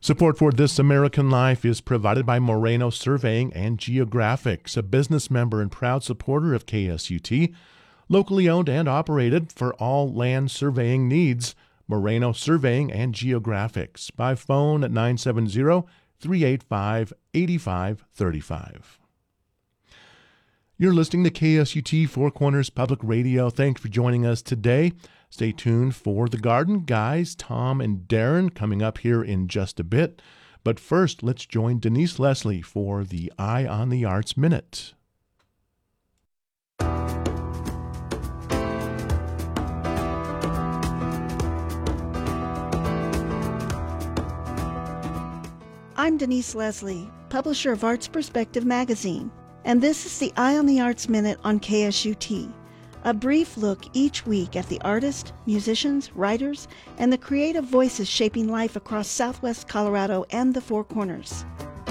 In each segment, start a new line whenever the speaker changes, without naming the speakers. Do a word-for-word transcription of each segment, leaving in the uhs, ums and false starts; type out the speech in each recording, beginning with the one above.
Support for This American Life is provided by Moreno Surveying and Geographics, a business member and proud supporter of K S U T, locally owned and operated for all land surveying needs. Moreno Surveying and Geographics by phone at nine seven zero, three eight five, eight five three five. You're listening to K S U T Four Corners Public Radio. Thanks for joining us today. Stay tuned for The Garden Guys, Tom and Darren, coming up here in just a bit. But first, let's join Denise Leslie for the Eye on the Arts Minute.
I'm Denise Leslie, publisher of Arts Perspective magazine, and this is the Eye on the Arts Minute on K S U T. A brief look each week at the artists, musicians, writers, and the creative voices shaping life across Southwest Colorado and the Four Corners.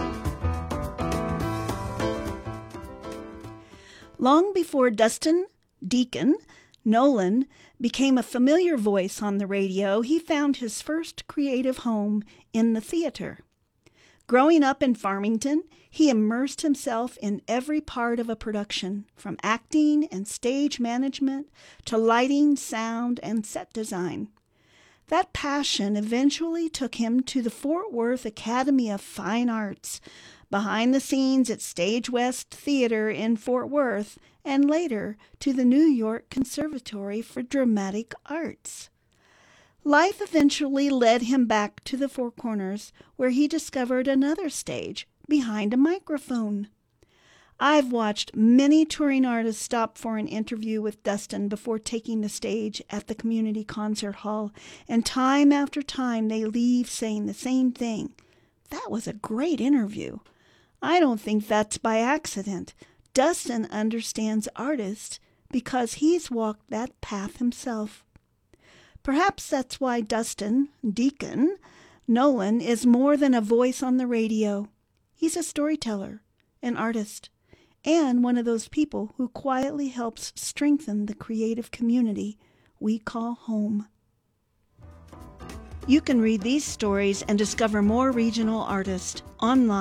Long before Dustin Deacon Nolan became a familiar voice on the radio, he found his first creative home in the theater. Growing up in Farmington, he immersed himself in every part of a production, from acting and stage management to lighting, sound, and set design. That passion eventually took him to the Fort Worth Academy of Fine Arts, behind the scenes at Stage West Theater in Fort Worth, and later to the New York Conservatory for Dramatic Arts. Life eventually led him back to the Four Corners, where he discovered another stage behind a microphone. I've watched many touring artists stop for an interview with Dustin before taking the stage at the community concert hall, and time after time they leave saying the same thing. That was a great interview. I don't think that's by accident. Dustin understands artists because he's walked that path himself. Perhaps that's why Dustin Deacon Nolan is more than a voice on the radio. He's a storyteller, an artist, and one of those people who quietly helps strengthen the creative community we call home. You can read these stories and discover more regional artists online.